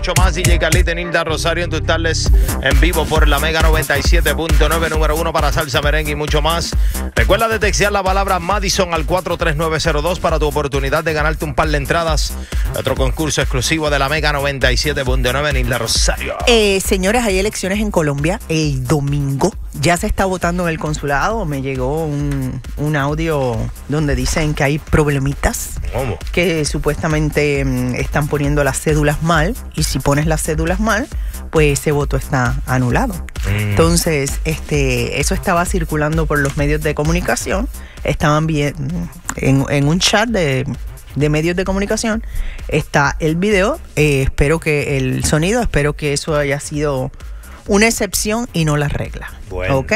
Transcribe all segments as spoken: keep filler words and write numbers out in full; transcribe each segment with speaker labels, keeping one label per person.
Speaker 1: Mucho más, D J Carlito y Nilda Rosario en tus tardes en vivo por la Mega noventa y siete punto nueve, número uno para salsa, merengue y mucho más. Recuerda de textear la palabra Madison al cuatro tres nueve cero dos para tu oportunidad de ganarte un par de entradas. Otro concurso exclusivo de la Mega noventa y siete punto nueve, Nilda Rosario.
Speaker 2: Eh, señores, hay elecciones en Colombia el domingo. Ya se está votando en el consulado. Me llegó un, un audio donde dicen que hay problemitas.
Speaker 1: ¿Cómo?
Speaker 2: Que supuestamente mm, están poniendo las cédulas mal. Y si pones las cédulas mal, pues ese voto está anulado. Mm. Entonces, este, eso estaba circulando por los medios de comunicación. Estaban bien en, en un chat de, de medios de comunicación. Está el video. Eh, espero que el sonido, espero que eso haya sido una excepción y no la regla.
Speaker 1: Bueno.
Speaker 2: ¿Ok?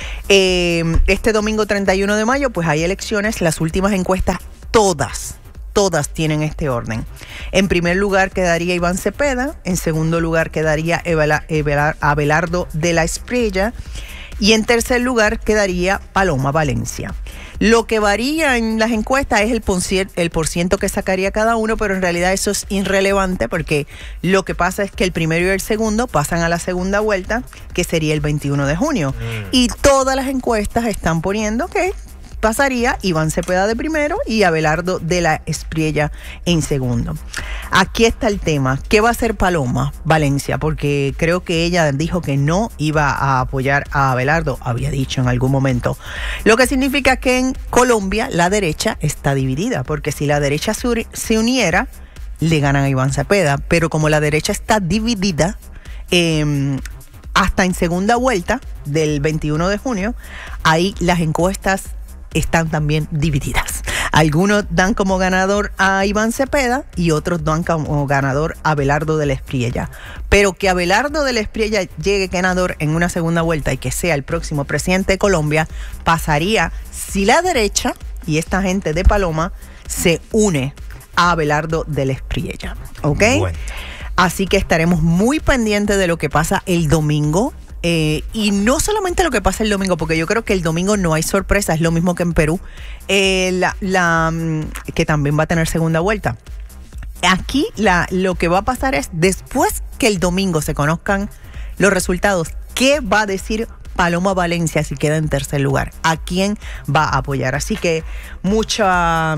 Speaker 2: Eh, este domingo treinta y uno de mayo, pues hay elecciones. Las últimas encuestas, todas, todas tienen este orden. En primer lugar quedaría Iván Cepeda. En segundo lugar quedaría Ebela, Ebela, Abelardo de la Espriella. Y en tercer lugar quedaría Paloma Valencia. Lo que varía en las encuestas es el porciento, el porciento que sacaría cada uno, pero en realidad eso es irrelevante porque lo que pasa es que el primero y el segundo pasan a la segunda vuelta, que sería el veintiuno de junio. Mm. Y todas las encuestas están poniendo que pasaría Iván Cepeda de primero y Abelardo de la Espriella en segundo. Aquí está el tema. ¿Qué va a hacer Paloma Valencia? Porque creo que ella dijo que no iba a apoyar a Abelardo, había dicho en algún momento. Lo que significa que en Colombia la derecha está dividida, porque si la derecha se uniera, le ganan a Iván Cepeda. Pero como la derecha está dividida, eh, hasta en segunda vuelta del veintiuno de junio, ahí las encuestas están también divididas. Algunos dan como ganador a Iván Cepeda y otros dan como ganador a Abelardo de la Espriella. Pero que Abelardo de la Espriella llegue ganador en una segunda vuelta y que sea el próximo presidente de Colombia, pasaría si la derecha y esta gente de Paloma se une a Abelardo de la Espriella. ¿Ok? Bueno. Así que estaremos muy pendientes de lo que pasa el domingo. Eh, y no solamente lo que pasa el domingo, porque yo creo que el domingo no hay sorpresa, es lo mismo que en Perú, eh, la, la, que también va a tener segunda vuelta. Aquí la, lo que va a pasar es, después que el domingo se conozcan los resultados, ¿qué va a decir Paloma Valencia si queda en tercer lugar? ¿A quién va a apoyar? Así que mucha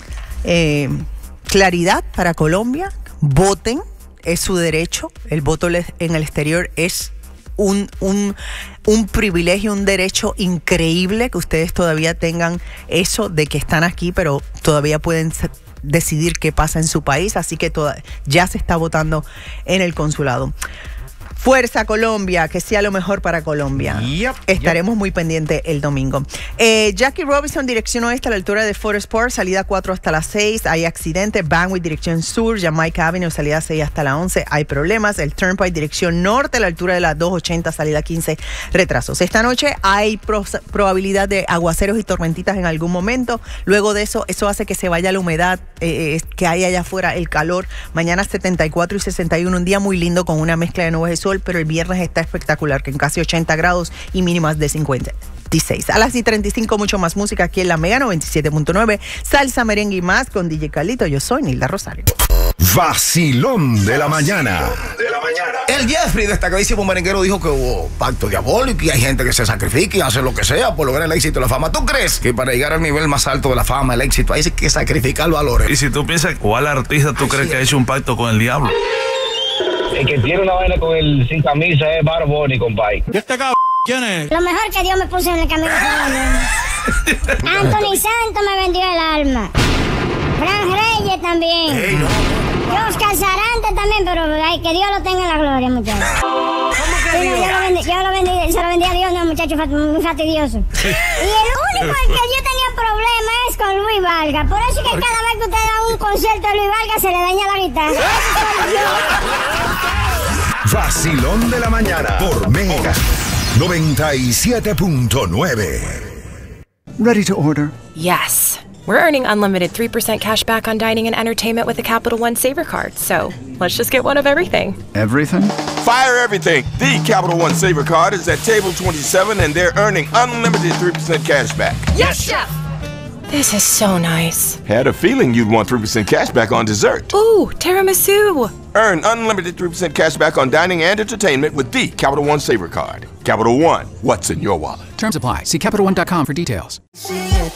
Speaker 2: eh, claridad para Colombia. Voten, es su derecho. El voto en el exterior es Un, un, un privilegio, un derecho increíble que ustedes todavía tengan eso de que están aquí, pero todavía pueden decidir qué pasa en su país, así que toda, ya se está votando en el consulado. Fuerza Colombia, que sea lo mejor para Colombia. Yep, Estaremos yep. muy pendientes el domingo. Eh, Jackie Robinson, dirección oeste a la altura de Forest Park, salida cuatro hasta las seis. Hay accidente. Banway, dirección sur. Jamaica Avenue, salida seis hasta la once. Hay problemas. El Turnpike, dirección norte a la altura de las dos ochenta, salida quince. Retrasos. Esta noche hay pro- probabilidad de aguaceros y tormentitas en algún momento. Luego de eso, eso hace que se vaya la humedad eh, que hay allá afuera, el calor. Mañana setenta y cuatro y sesenta y uno, un día muy lindo con una mezcla de nubes y sol, pero el viernes está espectacular, que en casi ochenta grados y mínimas de cincuenta y seis. A las y treinta y cinco, mucho más música aquí en la Mega noventa y siete punto nueve, salsa, merengue y más con D J Carlito. Yo soy Nilda Rosario.
Speaker 3: Vacilón de la mañana.
Speaker 4: De la mañana. El Jeffrey, destacadísimo merenguero, dijo que hubo pacto diabólico y hay gente que se sacrifica y hace lo que sea por lograr el éxito y la fama. ¿Tú crees que para llegar al nivel más alto de la fama, el éxito, hay que sacrificar valores?
Speaker 5: Y si tú piensas, ¿cuál artista tú crees que ha hecho un pacto con el diablo?
Speaker 6: El que tiene una vaina con el sin camisa es Bad Bunny, compadre.
Speaker 7: ¿Y este cabrón quién es?
Speaker 8: Lo mejor que Dios me puso en el camino. Anthony Santos me vendió el alma. Fran Reyes también. Hey, no. Oscar Sarante también, pero ay, que Dios lo tenga en la gloria, muchachos. ¿Cómo que sí, Dios? No, yo, lo vendí, yo lo vendí, se lo vendí a Dios, no, muchacho, muy fastidioso. Y el único en que yo tenía problema es con Luis Valga. Por eso es que cada vez que usted da un concierto de Luis Valga se le daña la guitarra.
Speaker 3: Vacilón de la mañana por Mega noventa y siete punto nueve.
Speaker 9: Ready to order?
Speaker 10: Yes. We're earning unlimited three percent cash back on dining and entertainment with the Capital One Saver Card. So let's just get one of everything.
Speaker 9: Everything?
Speaker 11: Fire everything. The Capital One Saver Card is at table twenty-seven and they're earning unlimited three percent cash back.
Speaker 10: Yes, Chef! This is so nice.
Speaker 11: Had a feeling you'd want three percent cash back on dessert.
Speaker 10: Ooh, tiramisu.
Speaker 11: Earn unlimited three percent cash back on dining and entertainment with the Capital One Saver Card. Capital One, what's in your wallet?
Speaker 7: Terms apply. See Capital One dot com for details.